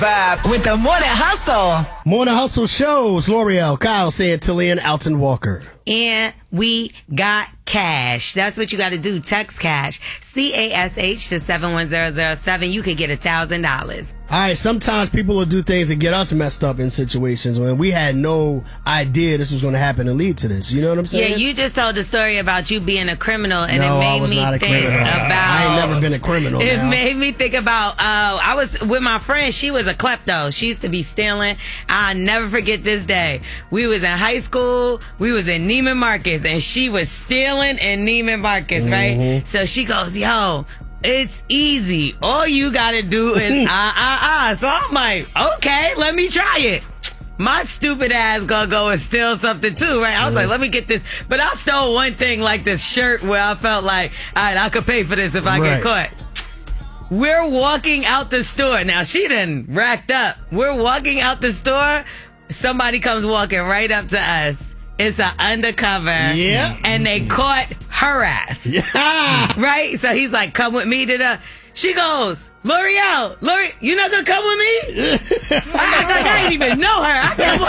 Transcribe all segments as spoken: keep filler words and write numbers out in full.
Vibe with the Morning Hustle. Morning Hustle shows L'Oreal, Kyle Santillan, Alton Walker. And we got cash. That's what you got to do. Text cash. C A S H to seven one zero zero seven. You could get a thousand dollars. All right, sometimes people will do things that get us messed up in situations when we had no idea this was going to happen and lead to this. You know what I'm saying? Yeah, you just told the story about you being a criminal, and no, it made I was me not a think criminal. about. I ain't never been a criminal. It now. made me think about. Uh, I was with my friend. She was a klepto. She used to be stealing. I'll never forget this day. We was in high school. We was in Neiman Marcus, and she was stealing in Neiman Marcus, right? Mm-hmm. So she goes, "Yo, it's easy. All you gotta do is ah ah ah." So I'm like, okay, let me try it. My stupid ass gonna go and steal something too, right? I was like, let me get this. But I stole one thing, like this shirt, where I felt like, all right, I could pay for this if I Right. get caught. We're walking out the store. Now, she done racked up. We're walking out the store. Somebody comes walking right up to us. It's an undercover. Yeah. And they caught her ass. Yeah. Right? So he's like, come with me to the... She goes, L'Oreal, L'Oreal, you not gonna come with me? I, like, I didn't even know her. I come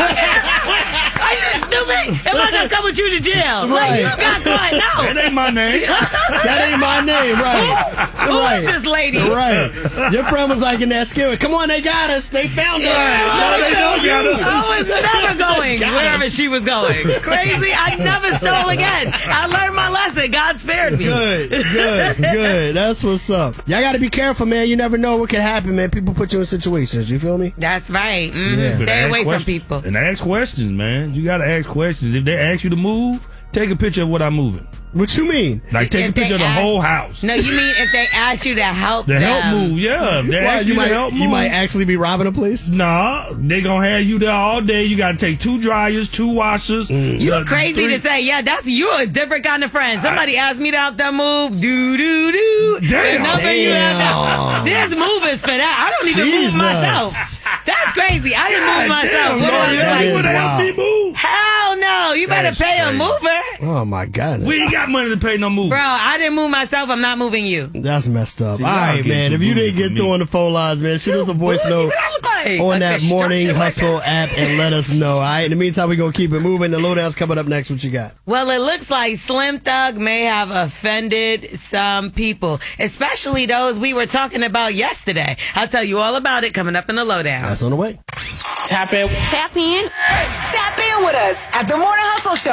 with Are you stupid? Am I gonna come with you to jail? Like, Right. you got caught. No. That ain't my name. That ain't my name, right? Who right. is this lady? Right. Your friend was like in that skill. Come on, they got us. They found us. Yeah. No, they don't got you. us. I was never going Got wherever us. she was going. Crazy. I never stole again. I learned my lesson. God spared me. Good, good, good. That's what's up. Y'all got to be careful, man. You never know what can happen, man. People put you in situations. You feel me? That's right. Mm-hmm. Yeah. Stay Ask away from questions. people. And ask questions, man. You got to ask questions. If they ask you to move, take a picture of what I'm moving. What you mean? Like, take If a picture they of the ask- whole house. No, you mean if they ask you to help The them. help move, yeah. If they Why, ask you you might to help move. you might actually be robbing a place. Nah, they gonna have you there all day. You gotta take two dryers, two washers. You uh, crazy three- to say, yeah, that's you a different kind of friend. Somebody asked me to help them move. Do, do, do. Damn. The number you have Damn. to- There's movers for that. I don't even Jesus. move myself. That's crazy. I didn't move myself. What do I look That like? is would help wild. me move. Hell no. You better That's pay a crazy. mover. Oh my God. We ain't got money to pay no move. Bro, I didn't move myself. I'm not moving you. That's messed up. See, All y'all right, get man. too If you bougie didn't get for through me. on the phone lines, man, shoot us a voice Bougie, note what I look like? on Like that a Morning structure Hustle worker. app and let us know. All right. In the meantime, we're gonna keep it moving. The lowdown's coming up next. What you got? Well, it looks like Slim Thug may have offended some people, especially those we were talking about yesterday. I'll tell you all about it coming up in the lowdown. That's on the way. Tap in. Tap in. Tap in with us at the Morning Hustle Show.